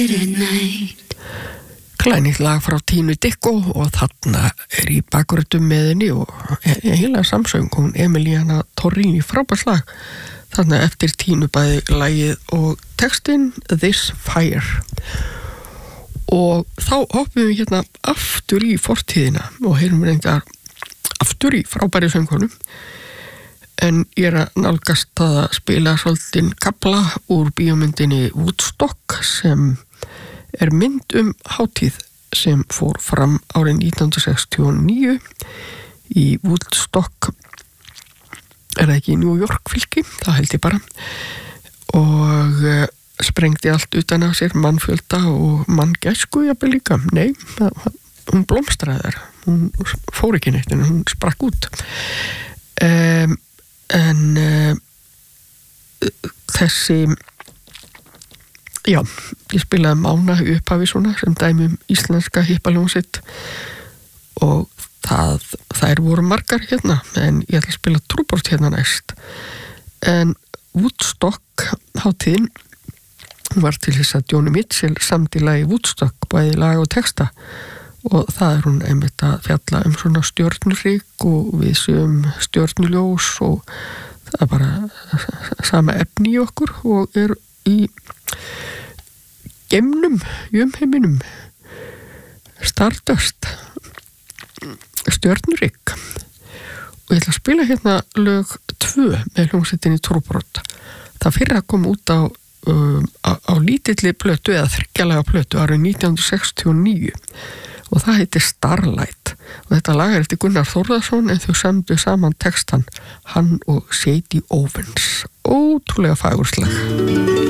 Glænýtt lag frá Tínu Dikko og þarna í bakgröndum með henni og heila samsöng hún Emiliana Torrini, frábært lag. Þarna eftir Tínu bæði lagið og textinn This Fire. Og þá hoppum við hérna aftur í fortíðina og heyrum reyndar aftur í frábæri söngkonum. En ég að nálgast að spila svolítinn kafla úr bíómyndinni Woodstock sem mynd hátíð sem fór fram árið 1969 í Woodstock, það ekki í New York fylki, það held ég bara, og sprengdi allt utan af sér mannfjölda og manngæsku jafnvel líka. Nei, hún blómstraði þar, hún fór ekki neitt en hún sprakk út. Þessi ég spilaði Mána upphafi svona sem dæmi íslenska hippaljónsitt og þær voru margar hérna en ég ætla að spila trúbort hérna næst. En Woodstock hátíðin var til þess að Joni Mitchell samdi lagi Woodstock bæði lag og texta og það hún einmitt að fjalla svona stjörnurík og við séum stjörnuljós og það bara sama efni í okkur og í geimnum, í umheiminum, Stardust, stjörnurík. Og ég ætla að spila hérna lög 2 með hljómsveitinni Trúbrot. Það fyrra kom út á lítilli plötu eða 3 plötu árið 1969 og það heitir Starlight og þetta lag eftir Gunnar Þórðarsson en þau samdu saman textan hann og Sadie Owens. Ótrúlega fagurslag.